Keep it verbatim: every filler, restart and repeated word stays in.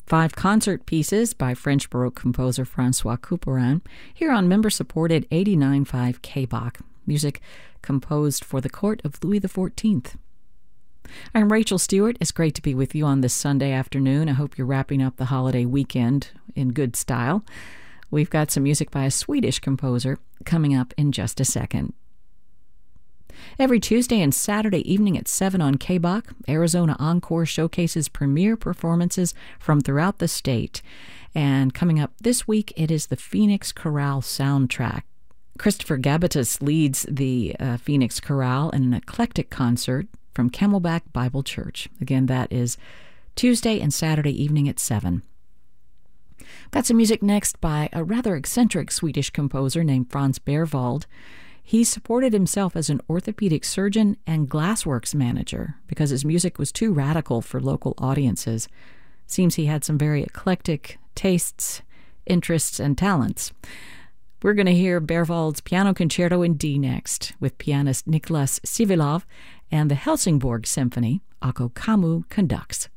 Five concert pieces by French Baroque composer Francois Couperin, here on member-supported eighty-nine point five K B O C, music composed for the court of Louis the fourteenth. I'm Rachel Stewart. It's great to be with you on this Sunday afternoon. I hope you're wrapping up the holiday weekend in good style. We've got some music by a Swedish composer coming up in just a second. Every Tuesday and Saturday evening at seven on K B O C, Arizona Encore showcases premiere performances from throughout the state. And coming up this week, it is the Phoenix Chorale soundtrack. Christopher Gabatis leads the uh, Phoenix Chorale in an eclectic concert from Camelback Bible Church. Again, that is Tuesday and Saturday evening at seven. Got some music next by a rather eccentric Swedish composer named Franz Berwald. He supported himself as an orthopedic surgeon and glassworks manager because his music was too radical for local audiences. Seems he had some very eclectic tastes, interests, and talents. We're going to hear Berwald's Piano Concerto in D next with pianist Niklas Sivilov and the Helsingborg Symphony. Akko Kammu conducts.